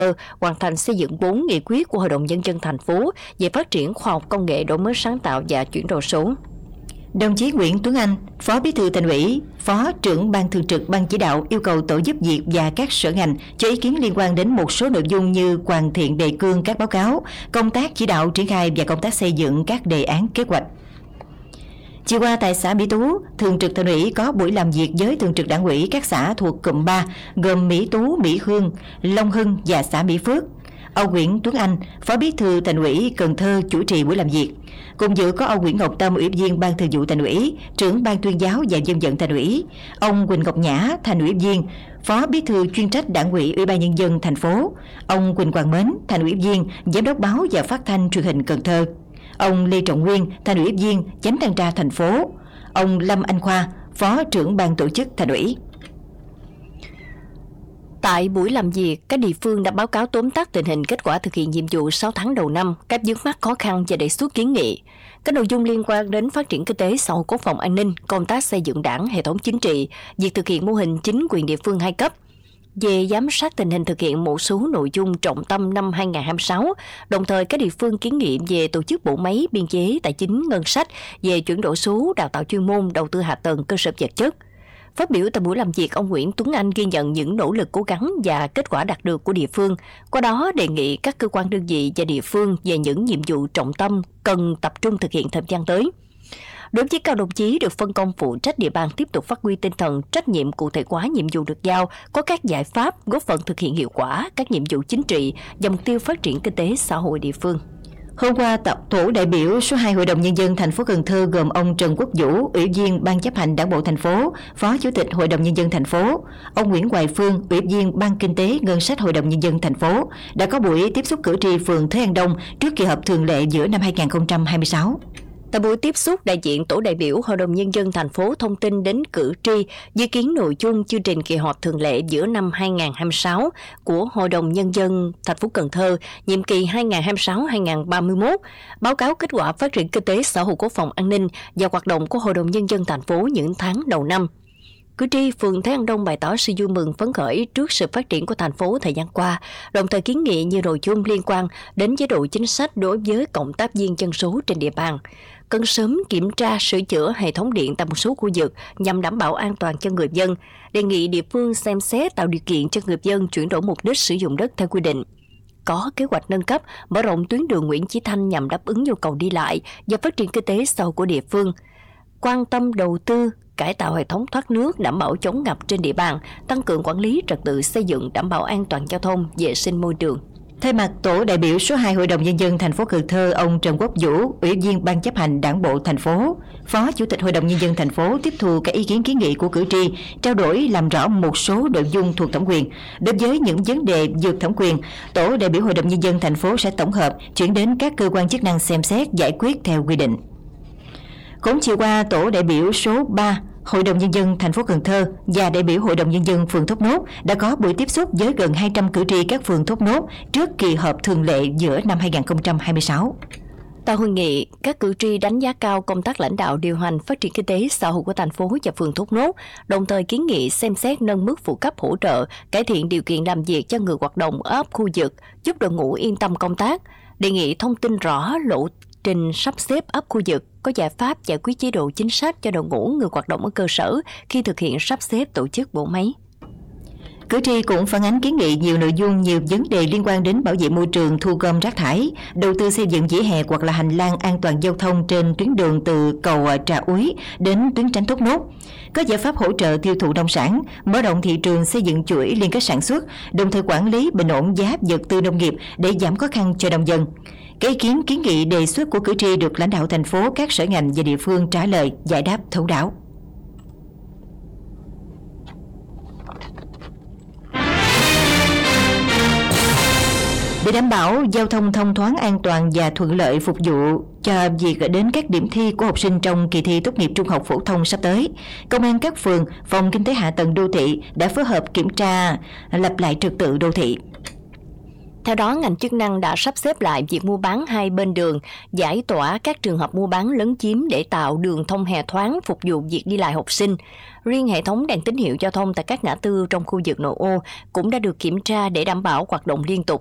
hoàn thành xây dựng 4 nghị quyết của Hội đồng Nhân dân thành phố về phát triển khoa học công nghệ, đổi mới sáng tạo và chuyển đổi số. Đồng chí Nguyễn Tuấn Anh, Phó Bí thư Thành ủy, Phó trưởng Ban Thường trực Ban Chỉ đạo yêu cầu tổ giúp việc và các sở ngành cho ý kiến liên quan đến một số nội dung như hoàn thiện đề cương các báo cáo, công tác chỉ đạo triển khai và công tác xây dựng các đề án kế hoạch. Chiều qua tại xã Mỹ Tú, Thường trực Thành ủy có buổi làm việc với Thường trực Đảng ủy các xã thuộc cụm 3 gồm Mỹ Tú, Mỹ Hương, Long Hưng và xã Mỹ Phước. Ông Nguyễn Tuấn Anh, Phó Bí thư Thành ủy Cần Thơ chủ trì buổi làm việc. Cùng dự có ông Nguyễn Ngọc Tâm, Ủy viên Ban Thường vụ Thành ủy, trưởng Ban Tuyên giáo và Dân vận Thành ủy, ông Quỳnh Ngọc Nhã, Thành ủy viên, Phó Bí thư chuyên trách Đảng ủy Ủy ban Nhân dân thành phố, ông Quỳnh Quang Mến, Thành ủy viên, Giám đốc báo và Phát thanh Truyền hình Cần Thơ, ông Lê Trọng Nguyên, Thành ủy viên, Chánh thanh tra thành phố, ông Lâm Anh Khoa, Phó trưởng Ban tổ chức Thành ủy. Tại buổi làm việc, các địa phương đã báo cáo tóm tắt tình hình kết quả thực hiện nhiệm vụ 6 tháng đầu năm, các vướng mắc khó khăn và đề xuất kiến nghị. Các nội dung liên quan đến phát triển kinh tế xã hội, quốc phòng an ninh, công tác xây dựng đảng, hệ thống chính trị, việc thực hiện mô hình chính quyền địa phương 2 cấp. Về giám sát tình hình thực hiện một số nội dung trọng tâm năm 2026, đồng thời các địa phương kiến nghị về tổ chức bộ máy, biên chế, tài chính, ngân sách, về chuyển đổi số, đào tạo chuyên môn, đầu tư hạ tầng, cơ sở vật chất. Phát biểu tại buổi làm việc, ông Nguyễn Tuấn Anh ghi nhận những nỗ lực cố gắng và kết quả đạt được của địa phương, qua đó đề nghị các cơ quan đơn vị và địa phương về những nhiệm vụ trọng tâm cần tập trung thực hiện thời gian tới. Đối với các đồng chí được phân công phụ trách địa bàn, tiếp tục phát huy tinh thần trách nhiệm, cụ thể hóa nhiệm vụ được giao, có các giải pháp góp phần thực hiện hiệu quả các nhiệm vụ chính trị và mục tiêu phát triển kinh tế xã hội địa phương. Hôm qua, tập tổ đại biểu số 2 Hội đồng Nhân dân thành phố Cần Thơ gồm ông Trần Quốc Vũ, Ủy viên Ban chấp hành Đảng bộ thành phố, Phó Chủ tịch Hội đồng Nhân dân thành phố, ông Nguyễn Hoài Phương, Ủy viên Ban Kinh tế Ngân sách Hội đồng Nhân dân thành phố đã có buổi tiếp xúc cử tri phường Thới An Đông trước kỳ họp thường lệ giữa năm 2026. Tại buổi tiếp xúc, đại diện tổ đại biểu Hội đồng Nhân dân thành phố thông tin đến cử tri dự kiến nội dung chương trình kỳ họp thường lệ giữa năm 2026 của Hội đồng Nhân dân thành phố Cần Thơ, nhiệm kỳ 2026-2031, báo cáo kết quả phát triển kinh tế xã hội, quốc phòng an ninh và hoạt động của Hội đồng Nhân dân thành phố những tháng đầu năm. Cử tri phường Thới An Đông bày tỏ sự vui mừng phấn khởi trước sự phát triển của thành phố thời gian qua, đồng thời kiến nghị nhiều nội dung liên quan đến chế độ chính sách đối với cộng tác viên dân số trên địa bàn. Cần sớm kiểm tra sửa chữa hệ thống điện tại một số khu vực nhằm đảm bảo an toàn cho người dân, đề nghị địa phương xem xét tạo điều kiện cho người dân chuyển đổi mục đích sử dụng đất theo quy định. Có kế hoạch nâng cấp, mở rộng tuyến đường Nguyễn Chí Thanh nhằm đáp ứng nhu cầu đi lại và phát triển kinh tế xã hội của địa phương. Quan tâm đầu tư, cải tạo hệ thống thoát nước đảm bảo chống ngập trên địa bàn, tăng cường quản lý trật tự xây dựng đảm bảo an toàn giao thông, vệ sinh môi trường. Thay mặt tổ đại biểu số 2 Hội đồng Nhân dân thành phố Cần Thơ, ông Trần Quốc Vũ, Ủy viên Ban chấp hành Đảng bộ thành phố, Phó Chủ tịch Hội đồng Nhân dân thành phố tiếp thu các ý kiến kiến nghị của cử tri, trao đổi làm rõ một số nội dung thuộc thẩm quyền. Đối với những vấn đề vượt thẩm quyền, tổ đại biểu Hội đồng Nhân dân thành phố sẽ tổng hợp chuyển đến các cơ quan chức năng xem xét giải quyết theo quy định. Cũng chiều qua, tổ đại biểu số 3 Hội đồng Nhân dân thành phố Cần Thơ và đại biểu Hội đồng Nhân dân phường Thốt Nốt đã có buổi tiếp xúc với gần 200 cử tri các phường Thốt Nốt trước kỳ họp thường lệ giữa năm 2026. Tại hội nghị, các cử tri đánh giá cao công tác lãnh đạo điều hành phát triển kinh tế xã hội của thành phố và phường Thốt Nốt, đồng thời kiến nghị xem xét nâng mức phụ cấp hỗ trợ, cải thiện điều kiện làm việc cho người hoạt động ở ấp khu vực, giúp đội ngũ yên tâm công tác, đề nghị thông tin rõ lộ trình sắp xếp ấp khu vực, có giải pháp giải quyết chế độ chính sách cho đội ngũ người hoạt động ở cơ sở khi thực hiện sắp xếp tổ chức bộ máy. Cử tri cũng phản ánh kiến nghị nhiều nội dung, nhiều vấn đề liên quan đến bảo vệ môi trường, thu gom rác thải, đầu tư xây dựng vỉa hè hoặc là hành lang an toàn giao thông trên tuyến đường từ cầu Trà Úi đến tuyến tránh Thốt Nốt. Có giải pháp hỗ trợ tiêu thụ nông sản, mở rộng thị trường, xây dựng chuỗi liên kết sản xuất, đồng thời quản lý bình ổn giá vật tư nông nghiệp để giảm khó khăn cho nông dân. Các ý kiến kiến nghị đề xuất của cử tri được lãnh đạo thành phố, các sở ngành và địa phương trả lời, giải đáp thấu đáo. Để đảm bảo giao thông thông thoáng, an toàn và thuận lợi phục vụ cho việc đến các điểm thi của học sinh trong kỳ thi tốt nghiệp trung học phổ thông sắp tới, Công an các phường, Phòng Kinh tế Hạ tầng Đô thị đã phối hợp kiểm tra lập lại trật tự đô thị. Theo đó, ngành chức năng đã sắp xếp lại việc mua bán hai bên đường, giải tỏa các trường hợp mua bán lấn chiếm để tạo đường thông hè thoáng phục vụ việc đi lại học sinh. Riêng hệ thống đèn tín hiệu giao thông tại các ngã tư trong khu vực nội ô cũng đã được kiểm tra để đảm bảo hoạt động liên tục.